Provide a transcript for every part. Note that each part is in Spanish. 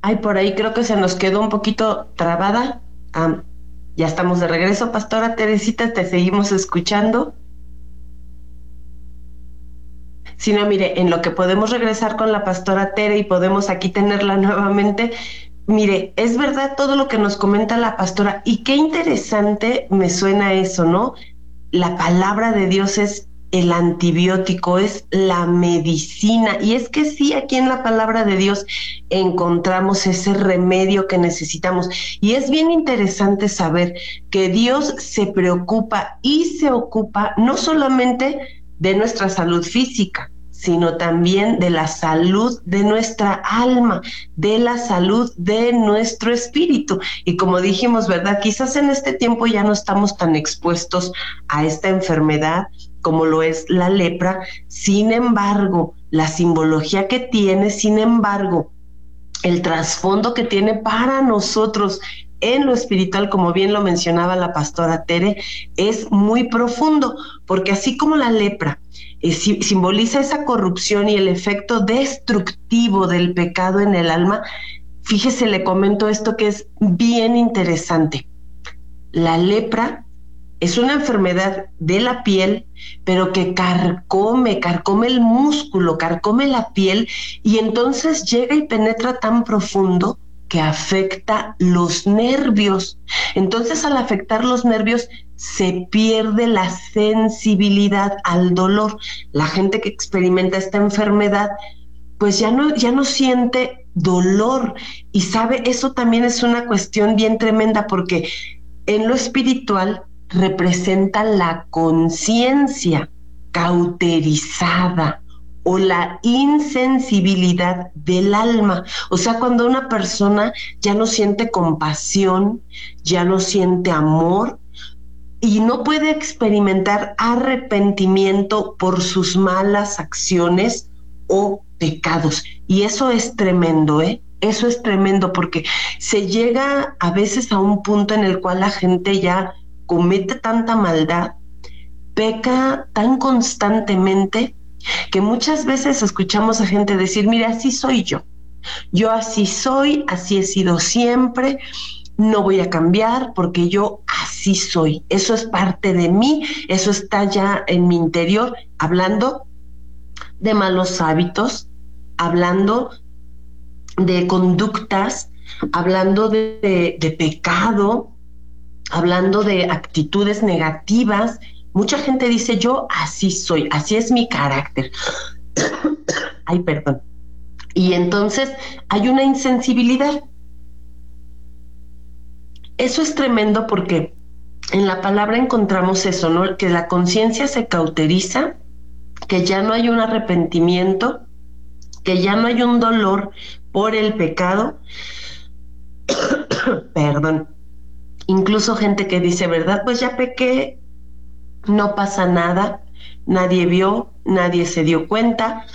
Ay, por ahí creo que se nos quedó un poquito trabada. Ah, ya estamos de regreso, Pastora Teresita, te seguimos escuchando. Si no, mire, en lo que podemos regresar con la Pastora Tere y podemos aquí tenerla nuevamente, mire, es verdad todo lo que nos comenta la pastora y qué interesante me suena eso, ¿no? La palabra de Dios es el antibiótico, es la medicina. Y es que sí, aquí en la palabra de Dios encontramos ese remedio que necesitamos. Y es bien interesante saber que Dios se preocupa y se ocupa no solamente de nuestra salud física, sino también de la salud de nuestra alma, de la salud de nuestro espíritu. Y como dijimos, ¿verdad? Quizás en este tiempo ya no estamos tan expuestos a esta enfermedad como lo es la lepra. Sin embargo, la simbología que tiene, sin embargo, el trasfondo que tiene para nosotros en lo espiritual, como bien lo mencionaba la pastora Tere, es muy profundo, porque así como la lepra simboliza esa corrupción y el efecto destructivo del pecado en el alma, fíjese, le comento esto que es bien interesante. La lepra es una enfermedad de la piel, pero que carcome el músculo, carcome la piel y entonces llega y penetra tan profundo que afecta los nervios. Entonces, al afectar los nervios, se pierde la sensibilidad al dolor. La gente que experimenta esta enfermedad, pues ya no siente dolor. Y sabe, eso también es una cuestión bien tremenda porque en lo espiritual representa la conciencia cauterizada o la insensibilidad del alma. O sea, cuando una persona ya no siente compasión, ya no siente amor y no puede experimentar arrepentimiento por sus malas acciones o pecados. Y eso es tremendo, ¿eh? Eso es tremendo porque se llega a veces a un punto en el cual la gente ya comete tanta maldad, peca tan constantemente, que muchas veces escuchamos a gente decir, mira, así soy yo así soy, así he sido siempre, no voy a cambiar porque yo así soy, eso es parte de mí, eso está ya en mi interior, hablando de malos hábitos, hablando de conductas, hablando de pecado, hablando de actitudes negativas. Mucha gente dice, yo así soy, así es mi carácter. Ay, perdón. Y entonces hay una insensibilidad. Eso es tremendo porque en la palabra encontramos eso, ¿no? Que la conciencia se cauteriza, que ya no hay un arrepentimiento, que ya no hay un dolor por el pecado. Perdón. Incluso gente que dice, ¿verdad? Pues ya pequé, no pasa nada, nadie vio, nadie se dio cuenta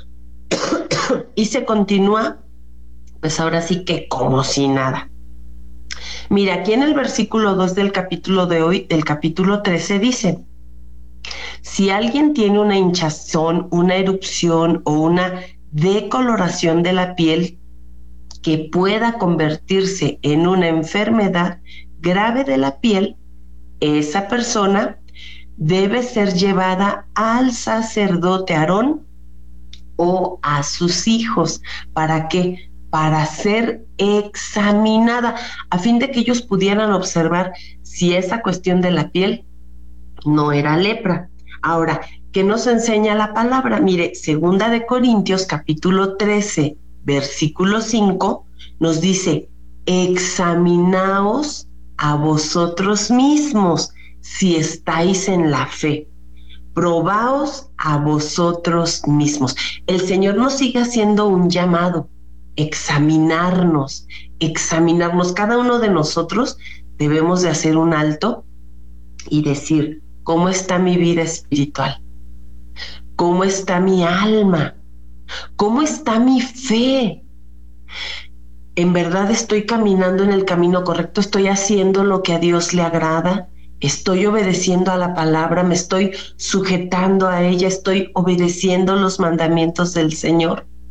y se continúa, pues ahora sí que como si nada. Mira, aquí en el versículo 2 del capítulo de hoy, del capítulo 13, dice, si alguien tiene una hinchazón, una erupción o una decoloración de la piel que pueda convertirse en una enfermedad grave de la piel, esa persona debe ser llevada al sacerdote Aarón o a sus hijos. ¿Para qué? Para ser examinada, a fin de que ellos pudieran observar si esa cuestión de la piel no era lepra. Ahora, ¿qué nos enseña la palabra? Mire, 2 Corintios capítulo 13, versículo 5, nos dice, examinaos a vosotros mismos si estáis en la fe. Probaos a vosotros mismos. El Señor nos sigue haciendo un llamado, examinarnos. Cada uno de nosotros debemos de hacer un alto y decir, ¿cómo está mi vida espiritual? ¿Cómo está mi alma? ¿Cómo está mi fe? ¿En verdad estoy caminando en el camino correcto? ¿Estoy haciendo lo que a Dios le agrada? ¿Estoy obedeciendo a la palabra? ¿Me estoy sujetando a ella? ¿Estoy obedeciendo los mandamientos del Señor?